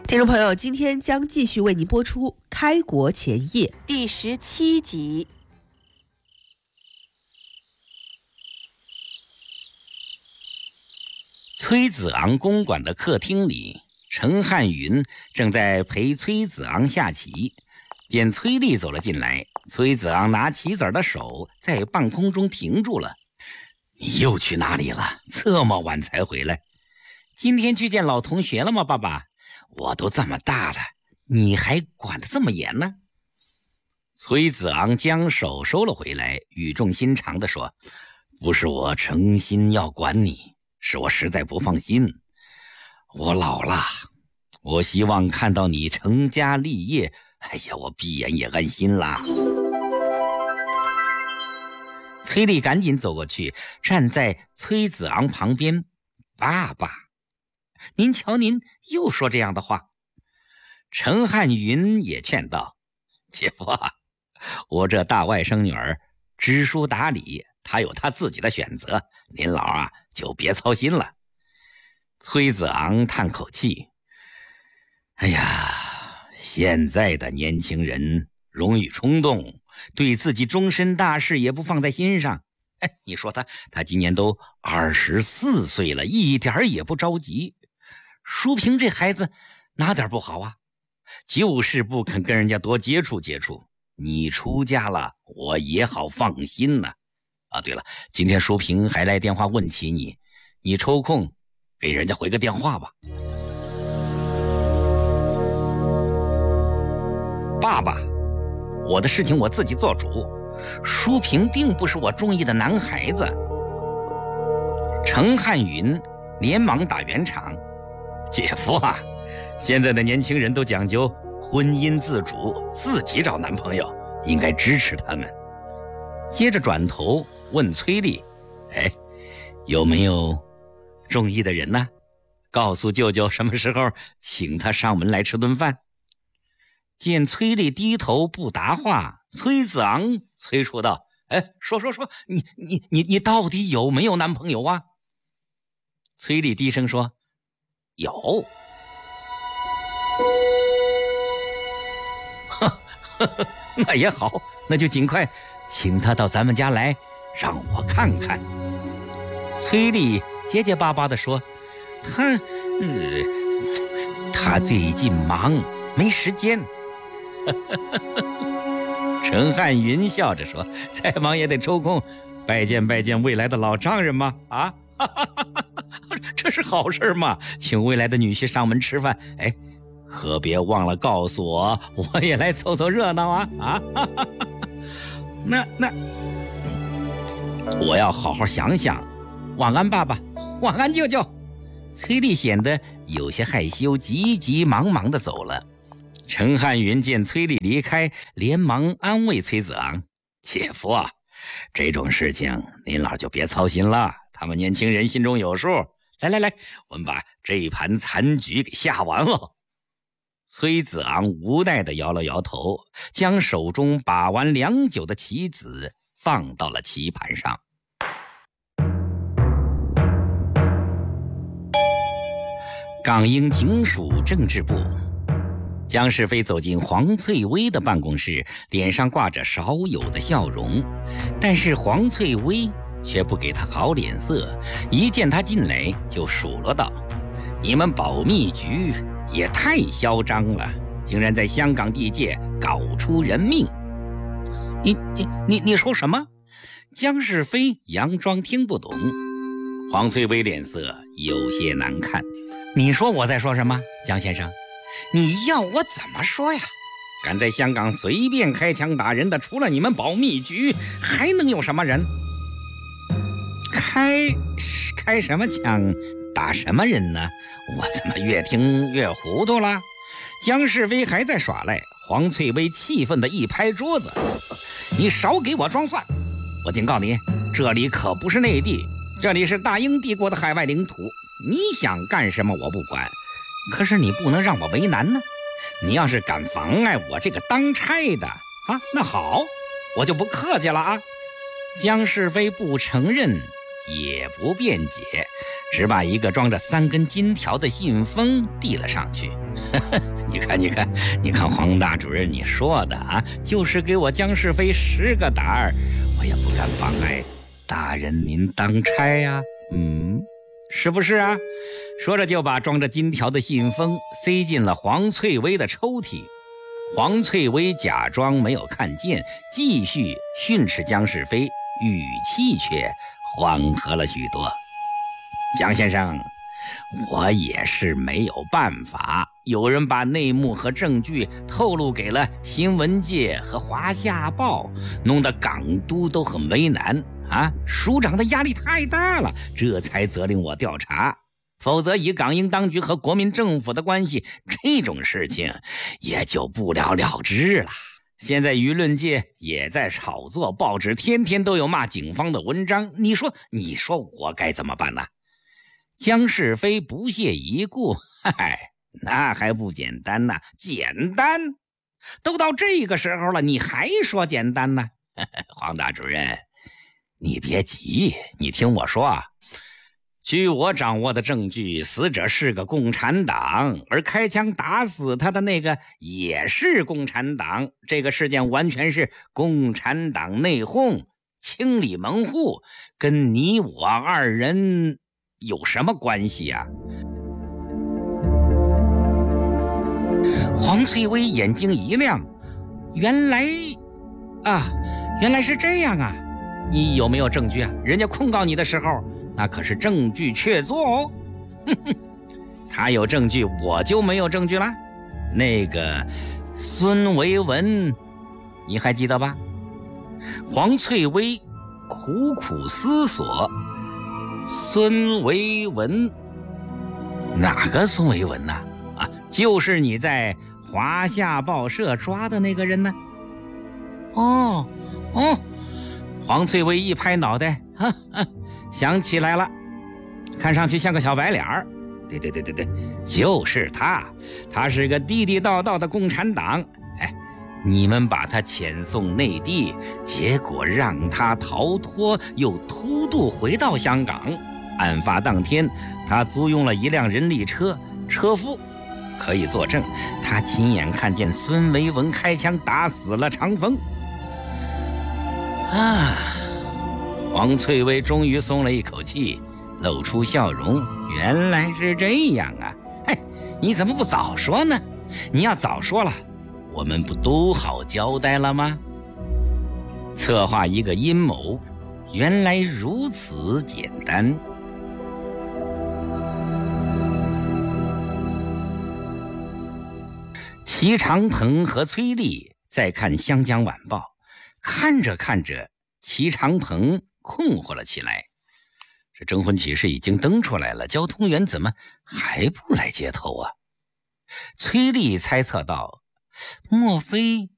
听众朋友，今天将继续为您播出《开国前夜》 第17集。 崔子昂公馆的客厅里，程汉云正在陪崔子昂下棋，见崔丽走了进来，崔子昂拿棋子的手在半空中停住了。你又去哪里了？这么晚才回来？今天去见老同学了吗，爸爸？我都这么大了，你还管得这么严呢？崔子昂将手收了回来，语重心长地说：不是我诚心要管你，是我实在不放心。我老了，我希望看到你成家立业，哎呀，我闭眼也安心啦。崔丽赶紧走过去，站在崔子昂旁边。爸爸，您瞧，您又说这样的话。程汉云也劝道：姐夫啊，我这大外甥女儿知书达理，她有她自己的选择，您老啊就别操心了。崔子昂叹口气：哎呀，现在的年轻人容易冲动，对自己终身大事也不放在心上。哎，你说他今年都24岁了，一点也不着急。淑萍这孩子哪点不好啊？就是不肯跟人家多接触接触。你出家了，我也好放心呢。啊，对了，今天淑萍还来电话问起你，你抽空给人家回个电话吧。爸爸，我的事情我自己做主，淑萍并不是我中意的男孩子。程汉云连忙打圆场：姐夫啊，现在的年轻人都讲究婚姻自主，自己找男朋友，应该支持他们。接着转头问崔丽：哎，有没有中意的人呢？告诉舅舅什么时候请他上门来吃顿饭。见崔丽低头不答话，崔子昂催促道：哎，说，你到底有没有男朋友啊？崔丽低声说：有。那也好，那就尽快请他到咱们家来，让我看看。崔丽结结巴巴地说：他最近忙，没时间。程汉云笑着说：再忙也得抽空拜见拜见未来的老丈人嘛。啊，这是好事嘛，请未来的女婿上门吃饭，哎，可别忘了告诉我，我也来凑凑热闹啊！那我要好好想想。晚安，爸爸，晚安，舅舅。崔丽显得有些害羞，急急忙忙地走了。程汉云见崔丽离开，连忙安慰崔子昂：姐夫啊，这种事情您老就别操心了，他们年轻人心中有数。来，我们把这一盘残局给下完了。崔子昂无奈地摇了摇头，将手中把玩良久的棋子放到了棋盘上。港英警署政治部，江世飞走进黄翠薇的办公室，脸上挂着少有的笑容，但是黄翠薇却不给他好脸色，一见他进来就数落道：你们保密局也太嚣张了，竟然在香港地界搞出人命。你说什么？江世飞佯装听不懂。黄翠薇脸色有些难看。你说我在说什么，江先生？你要我怎么说呀？敢在香港随便开枪打人的，除了你们保密局，还能有什么人？开什么枪打什么人呢？我怎么越听越糊涂了？江世飞还在耍赖，黄翠薇气愤地一拍桌子：你少给我装蒜！我警告你，这里可不是内地，这里是大英帝国的海外领土，你想干什么我不管，可是你不能让我为难呢。你要是敢妨碍我这个当差的啊，那好，我就不客气了啊。江世飞不承认也不辩解，只把一个装着3根金条的信封递了上去。 你看，黄大主任，你说的啊，就是给我姜世飞10个胆儿，我也不敢妨碍大人您当差呀。是不是啊？说着就把装着金条的信封塞进了黄翠薇的抽屉。黄翠薇假装没有看见，继续训斥姜世飞，语气却缓和了许多。姜先生，我也是没有办法，有人把内幕和证据透露给了新闻界和华夏报，弄得港督都很为难啊！署长的压力太大了，这才责令我调查。否则以港英当局和国民政府的关系，这种事情也就不了了之了。现在舆论界也在炒作，报纸天天都有骂警方的文章，你说我该怎么办呢？姜世飞不屑一顾，那还不简单呢？简单？都到这个时候了，你还说简单呢？黄大主任，你别急，你听我说啊。据我掌握的证据，死者是个共产党，而开枪打死他的那个也是共产党。这个事件完全是共产党内讧，清理门户，跟你我2人有什么关系呀？黄翠薇眼睛一亮，原来是这样啊！你有没有证据啊？人家控告你的时候，那可是证据确凿哦。他有证据，我就没有证据了。那个孙维文，你还记得吧？黄翠薇苦苦思索，孙维文，哪个孙维文呢？就是你在华夏报社抓的那个人呢？黄翠薇一拍脑袋，想起来了，看上去像个小白脸儿。对，就是他是个地地道道的共产党。你们把他遣送内地，结果让他逃脱，又偷渡回到香港。案发当天，他租用了一辆人力车，车夫可以作证，他亲眼看见孙维文开枪打死了长风。黄翠薇终于松了一口气，露出笑容。原来是这样啊！你怎么不早说呢？你要早说了，我们不都好交代了吗？策划一个阴谋，原来如此简单。齐长鹏和崔丽在看《湘江晚报》，看着看着，齐长鹏困惑了起来。这征婚启事已经登出来了，交通员怎么还不来接头啊？崔丽猜测道，莫非